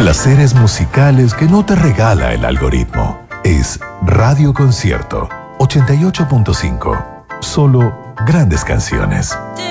Placeres musicales que no te regala el algoritmo. Es Radio Concierto 88.5. Solo grandes canciones.